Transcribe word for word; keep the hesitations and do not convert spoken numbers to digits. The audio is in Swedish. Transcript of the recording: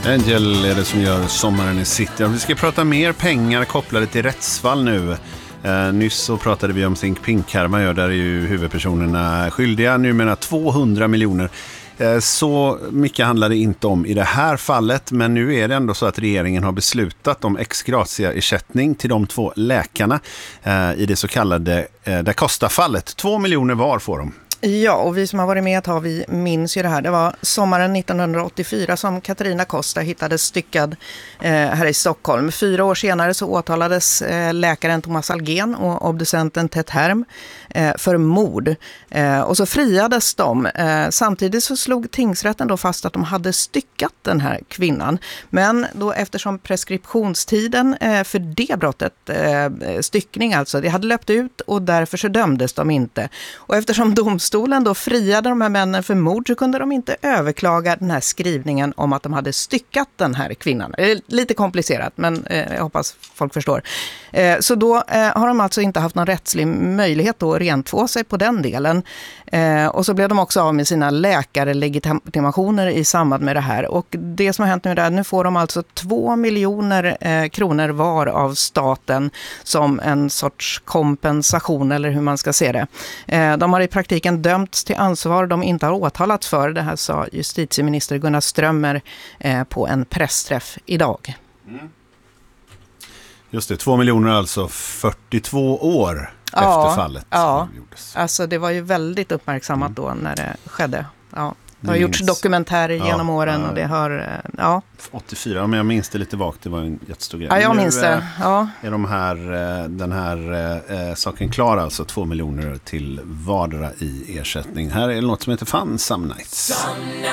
Angel är det som gör Sommaren i City. Vi ska prata mer pengar kopplade till rättsfall nu. Eh, nyss så pratade vi om Think Pink-härvan, där är ju huvudpersonerna skyldiga numera tvåhundra miljoner. Eh, så mycket handlar det inte om i det här fallet, men nu är det ändå så att regeringen har beslutat om ex gratia-ersättning till de två läkarna eh, i det så kallade eh, Da Costa-fallet. Två miljoner var får de. Ja, och vi som har varit med ett tag, vi minns ju det här. Det var sommaren nittonhundraåttiofyra som Katarina Costa hittades styckad eh, här i Stockholm. Fyra år senare så åtalades eh, läkaren Thomas Algen och obducenten Ted Herm eh, för mord. Eh, och så friades de. Eh, samtidigt så slog tingsrätten då fast att de hade styckat den här kvinnan. Men då eftersom preskriptionstiden eh, för det brottet, eh, styckning alltså, det hade löpt ut och därför så dömdes de inte. Och eftersom domstolen Domstolen då friade de här männen för mord så kunde de inte överklaga den här skrivningen om att de hade styckat den här kvinnan. Det är lite komplicerat, men eh, jag hoppas folk förstår. Eh, så då eh, har de alltså inte haft någon rättslig möjlighet att rentvå sig på den delen. Eh, och så blev de också av med sina läkarlegitimationer i samband med det här. Och det som har hänt nu är att nu får de alltså två miljoner eh, kronor var av staten som en sorts kompensation, eller hur man ska se det. Eh, de har i praktiken dömts till ansvar de inte har åtalats för. Det här sa justitieminister Gunnar Strömmer eh, på en pressträff idag. Mm. Just det, två miljoner alltså fyrtiotvå år ja, efter fallet. Ja, alltså det var ju väldigt uppmärksammat mm. då när det skedde. Ja. Det har minns. gjorts dokumentärer ja, genom åren ja. och det har, ja. åttiofyra, men jag minns det lite vagt, det var en jättestor grej. Ja, jag nu, minns det. Ja. Är de här, den här äh, saken klar, alltså två miljoner till vardera i ersättning. Här är det något som heter Fun Some Nights.